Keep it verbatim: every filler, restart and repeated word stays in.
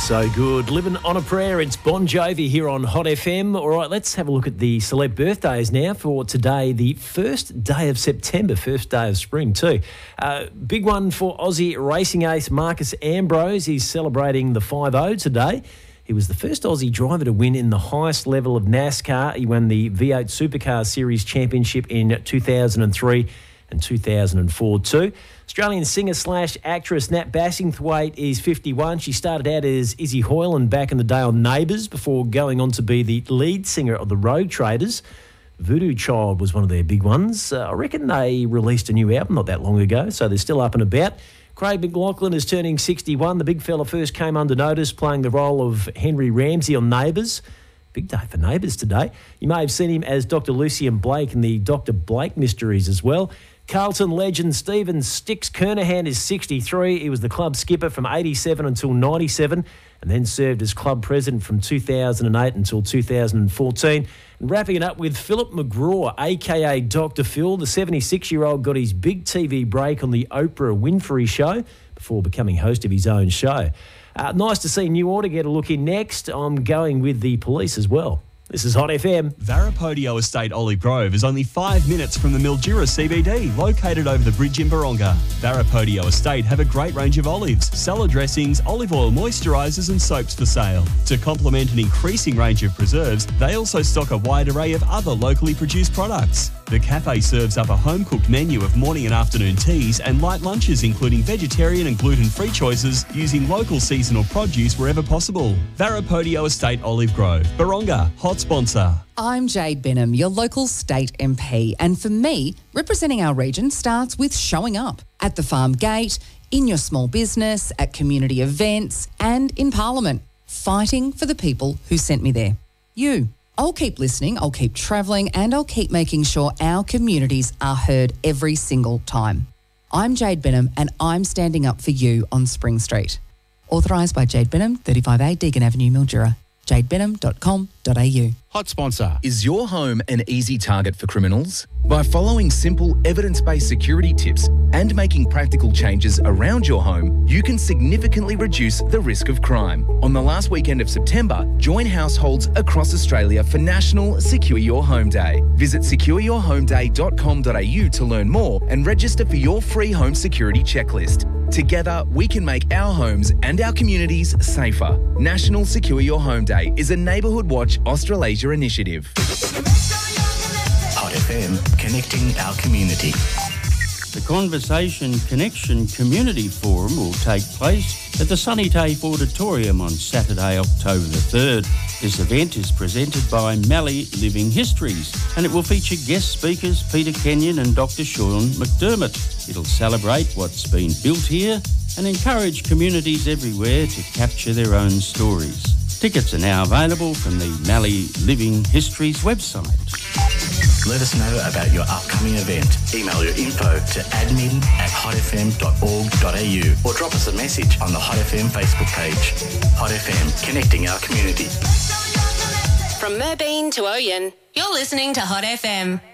So good. Living on a prayer. It's Bon Jovi here on Hot F M. All right, let's have a look at the celeb birthdays now for today, the first day of September, first day of spring too. Uh, big one for Aussie racing ace Marcus Ambrose. He's celebrating the five oh today. He was the first Aussie driver to win in the highest level of NASCAR. He won the V eight Supercar Series Championship in two thousand three and two thousand four too. Australian singer slash actress Nat Bassingthwaite is fifty-one. She started out as Izzy Hoyland back in the day on Neighbours before going on to be the lead singer of the Road Traders. Voodoo Child was one of their big ones. Uh, I reckon they released a new album not that long ago, so they're still up and about. Craig McLachlan is turning sixty-one. The big fella first came under notice playing the role of Henry Ramsey on Neighbours. Big day for Neighbours today. You may have seen him as Doctor Lucien Blake in the Doctor Blake mysteries as well. Carlton legend Stephen Sticks Kernahan is sixty-three. He was the club skipper from eighty-seven until ninety-seven and then served as club president from two thousand eight until two thousand fourteen. And wrapping it up with Philip McGraw, a k a. Doctor Phil. The seventy-six-year-old got his big T V break on the Oprah Winfrey Show before becoming host of his own show. Uh, nice to see New Order get a look in next. I'm going with the Police as well. This is Hot F M. Varapodio Estate Olive Grove is only five minutes from the Mildura C B D, located over the bridge in Baronga. Varapodio Estate have a great range of olives, salad dressings, olive oil moisturisers and soaps for sale. To complement an increasing range of preserves, they also stock a wide array of other locally produced products. The cafe serves up a home-cooked menu of morning and afternoon teas and light lunches, including vegetarian and gluten-free choices, using local seasonal produce wherever possible. Varapodio Estate Olive Grove, Baronga, hot sponsor. I'm Jade Benham, your local state M P, and for me, representing our region starts with showing up at the farm gate, in your small business, at community events, and in Parliament, fighting for the people who sent me there. You. I'll keep listening, I'll keep travelling, and I'll keep making sure our communities are heard every single time. I'm Jade Benham, and I'm standing up for you on Spring Street. Authorised by Jade Benham, thirty-five A Deagon Avenue, Mildura. jade benham dot com dot a u. Hot sponsor. Is your home an easy target for criminals? By following simple evidence-based security tips and making practical changes around your home, you can significantly reduce the risk of crime. On the last weekend of September, join households across Australia for National Secure Your Home Day. Visit secure your home day dot com dot a u to learn more and register for your free home security checklist. Together, we can make our homes and our communities safer. National Secure Your Home Day is a Neighbourhood Watch Australasia initiative. Hot F M, connecting our community. The Conversation Connection Community Forum will take place at the Sunny Tafe Auditorium on Saturday, October the third. This event is presented by Mallee Living Histories and it will feature guest speakers Peter Kenyon and Doctor Sean McDermott. It'll celebrate what's been built here and encourage communities everywhere to capture their own stories. Tickets are now available from the Mallee Living Histories website. Let us know about your upcoming event. Email your info to admin at hot f m dot org dot a u or drop us a message on the Hot F M Facebook page. Hot F M, connecting our community. From Merbeen to Oyen, you're listening to Hot F M.